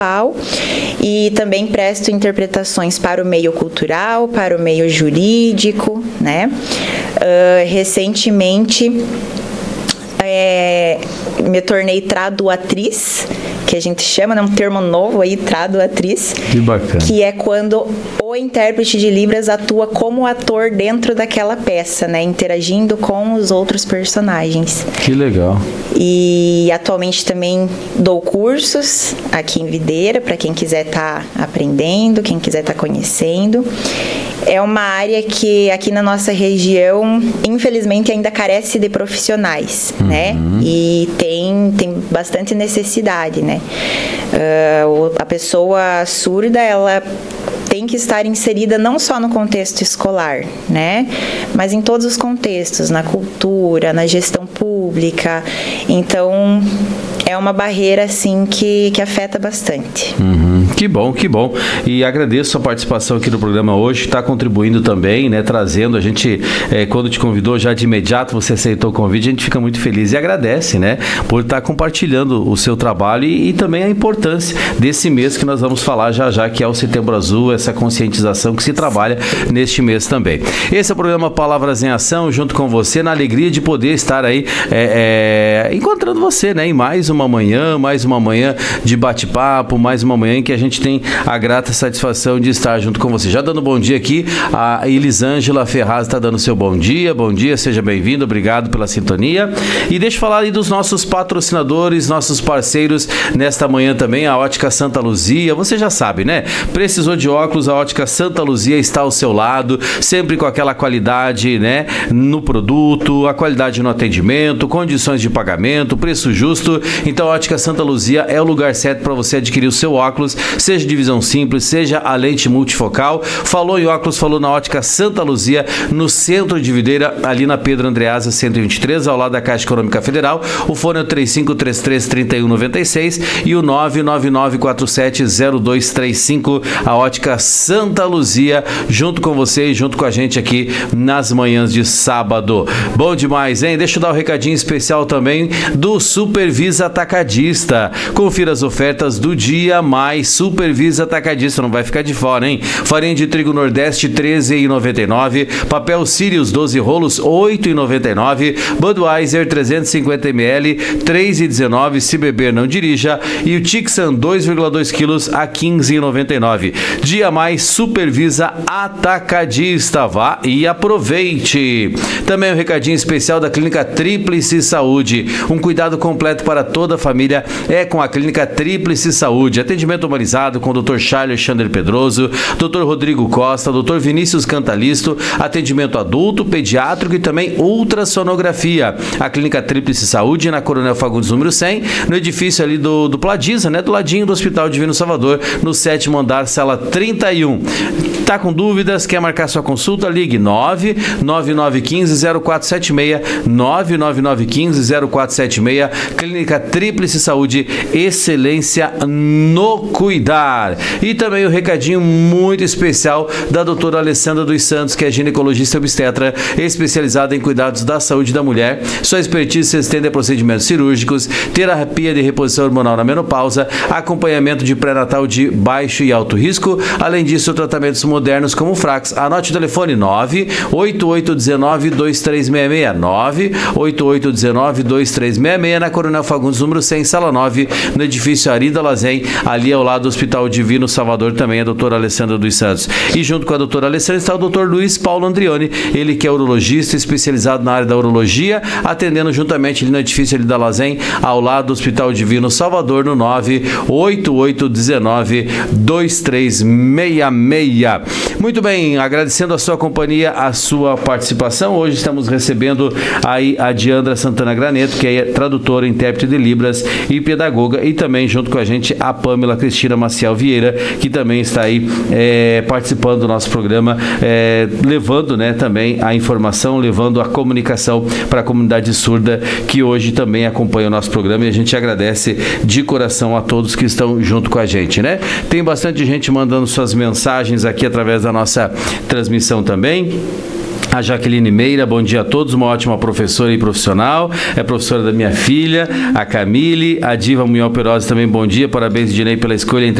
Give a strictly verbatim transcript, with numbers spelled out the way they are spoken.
e também presto interpretações para o meio cultural, para o meio jurídico, né? Uh, recentemente é, me tornei traduatriz, que a gente chama, né, um termo novo aí, traduatriz. Que bacana. Que é quando o intérprete de Libras atua como ator dentro daquela peça, né, interagindo com os outros personagens. Que legal. E atualmente também dou cursos aqui em Videira, para quem quiser estar tá aprendendo, quem quiser estar tá conhecendo. É uma área que aqui na nossa região, infelizmente, ainda carece de profissionais, uhum. né? E tem, tem bastante necessidade, né? Uh, a pessoa surda, ela tem que estar inserida não só no contexto escolar, né? Mas em todos os contextos, na cultura, na gestão pública. Então, é uma barreira, assim, que, que afeta bastante. Uhum. Que bom, que bom. E agradeço a participação aqui no programa hoje, está contribuindo também, né? Trazendo, a gente, é, quando te convidou, já de imediato você aceitou o convite, a gente fica muito feliz e agradece, né? Por estar compartilhando o seu trabalho e, e também a importância desse mês que nós vamos falar já já, que é o Setembro Azul, essa conscientização que se trabalha neste mês também. Esse é o programa Palavras em Ação, junto com você, na alegria de poder estar aí é, é, encontrando você, né? Em mais uma manhã, mais uma manhã de bate-papo, mais uma manhã em que a gente tem a grata satisfação de estar junto com você. Já dando bom dia aqui, a Elisângela Ferraz está dando seu bom dia. Bom dia, seja bem-vindo, obrigado pela sintonia. E deixa eu falar aí dos nossos patrocinadores, nossos parceiros nesta manhã também, a Ótica Santa Luzia. Você já sabe, né? Precisou de óculos, a Ótica Santa Luzia está ao seu lado, sempre com aquela qualidade, né, no produto, a qualidade no atendimento, condições de pagamento, preço justo. Então a Ótica Santa Luzia é o lugar certo para você adquirir o seu óculos, seja de visão simples, seja a lente multifocal. Falou em óculos, falou na Ótica Santa Luzia, no centro de Videira, ali na Pedro Andreasa cento e vinte e três, ao lado da Caixa Econômica Federal. O fone é o três cinco três três, três um nove seis e o nove nove nove quatro sete zero dois três cinco. A Ótica Santa Luzia, junto com você e junto com a gente aqui nas manhãs de sábado. Bom demais, hein? Deixa eu dar um recadinho especial também do Supervisa Atacadista. Confira as ofertas do dia mais Supervisa Atacadista, não vai ficar de fora, hein? Farinha de trigo Nordeste treze reais e noventa e nove centavos, papel Sirius doze rolos oito reais e noventa e nove centavos, Budweiser trezentos e cinquenta mililitros três reais e dezenove centavos, se beber não dirija, e o Tixan dois vírgula dois quilos a quinze reais e noventa e nove centavos. Dia mais Supervisa Atacadista, vá e aproveite. Também um recadinho especial da Clínica Tríplice Saúde, um cuidado completo para toda a família é com a Clínica Tríplice Saúde, atendimento humanizado com o doutor Charles Alexandre Pedroso, doutor Rodrigo Costa, doutor Vinícius Cantalisto, atendimento adulto, pediátrico e também ultrassonografia. A Clínica Tríplice Saúde na Coronel Fagundes número cem, no edifício ali do, do Pladiza, né, do ladinho do Hospital Divino Salvador, no sétimo andar, sala trinta e um. Tá com dúvidas, quer marcar sua consulta? Ligue nove nove nove um cinco zero quatro sete seis, nove nove nove um cinco zero quatro sete seis. Clínica Tríplice Saúde, excelência no cuidar. E também o um recadinho muito especial da doutora Alessandra dos Santos, que é ginecologista obstetra, especializada em cuidados da saúde da mulher. Sua expertise se estende a procedimentos cirúrgicos, terapia de reposição hormonal na menopausa, acompanhamento de pré-natal de baixo e alto risco, além disso, tratamentos modernos como o Frax. Anote o telefone nove oito oito um nove dois três seis seis, nove oito oito um nove dois três seis seis, na Coronel Fagundes número cem, sala nove, no edifício Arida Lazen, ali ao lado do Hospital Divino Salvador, também a doutora Alessandra dos Santos. E junto com a doutora Alessandra está o doutor Luiz Paulo Andrioni, ele que é urologista especializado na área da urologia, atendendo juntamente ali no edifício Arida Lazen, ao lado do Hospital Divino Salvador, no nove oito oito um nove dois três seis seis. Muito bem, agradecendo a sua companhia, a sua participação. Hoje estamos recebendo aí a Diandra Santana Graneto, que é tradutora, intérprete de Libras e pedagoga, e também junto com a gente a Pâmela Cristina Maciel Vieira, que também está aí é, participando do nosso programa, é, levando, né, também a informação, levando a comunicação para a comunidade surda, que hoje também acompanha o nosso programa, e a gente agradece de coração a todos que estão junto com a gente, né? Tem bastante gente mandando suas mensagens aqui através da nossa transmissão também. A Jaqueline Meira, bom dia a todos, uma ótima professora e profissional, é professora da minha filha, a Camille. A Diva Munhol Perosi também, bom dia, parabéns, Dinei, pela escolha entre